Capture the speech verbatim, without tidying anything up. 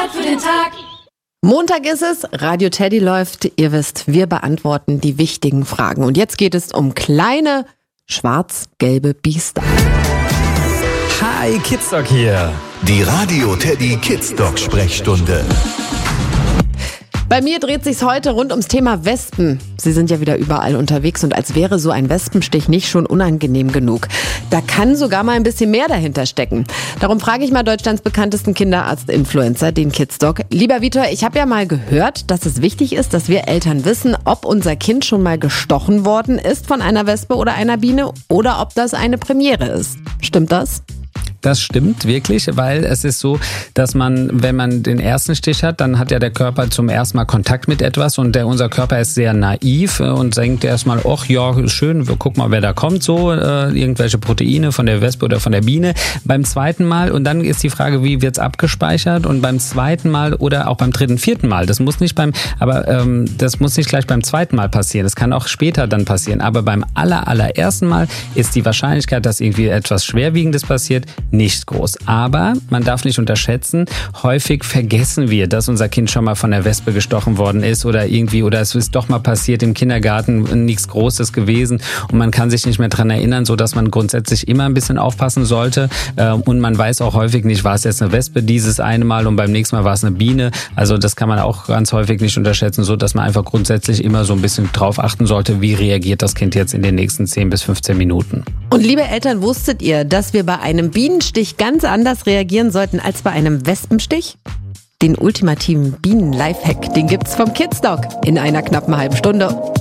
Wort für den Tag. Montag ist es, Radio Teddy läuft. Ihr wisst, wir beantworten die wichtigen Fragen. Und jetzt geht es um kleine, schwarz-gelbe Biester. Hi, Kidsdoc hier. Die Radio Teddy Kidsdoc Sprechstunde. Bei mir dreht sich's heute rund ums Thema Wespen. Sie sind ja wieder überall unterwegs und als wäre so ein Wespenstich nicht schon unangenehm genug. Da kann sogar mal ein bisschen mehr dahinter stecken. Darum frage ich mal Deutschlands bekanntesten Kinderarzt-Influencer, den Kidsdoc. Lieber Vitor, ich habe ja mal gehört, dass es wichtig ist, dass wir Eltern wissen, ob unser Kind schon mal gestochen worden ist von einer Wespe oder einer Biene oder ob das eine Premiere ist. Stimmt das? Das stimmt wirklich, weil es ist so, dass man, wenn man den ersten Stich hat, dann hat ja der Körper zum ersten Mal Kontakt mit etwas und der, unser Körper ist sehr naiv und denkt erstmal, ach ja, schön, wir gucken mal, wer da kommt, so äh, irgendwelche Proteine von der Wespe oder von der Biene. Beim zweiten Mal, und dann ist die Frage, wie wird's abgespeichert, und beim zweiten Mal oder auch beim dritten, vierten Mal, das muss nicht beim, aber ähm, das muss nicht gleich beim zweiten Mal passieren, das kann auch später dann passieren, aber beim aller, allerersten Mal ist die Wahrscheinlichkeit, dass irgendwie etwas Schwerwiegendes passiert, nicht groß. Aber man darf nicht unterschätzen, häufig vergessen wir, dass unser Kind schon mal von der Wespe gestochen worden ist oder irgendwie, oder es ist doch mal passiert im Kindergarten, nichts Großes gewesen und man kann sich nicht mehr dran erinnern, so dass man grundsätzlich immer ein bisschen aufpassen sollte und man weiß auch häufig nicht, war es jetzt eine Wespe dieses eine Mal und beim nächsten Mal war es eine Biene. Also das kann man auch ganz häufig nicht unterschätzen, so dass man einfach grundsätzlich immer so ein bisschen drauf achten sollte, wie reagiert das Kind jetzt in den nächsten zehn bis fünfzehn Minuten. Und liebe Eltern, wusstet ihr, dass wir bei einem Bienenstich ganz anders reagieren sollten als bei einem Wespenstich? Den ultimativen Bienen-Lifehack, den gibt's vom Kidsdoc in einer knappen halben Stunde.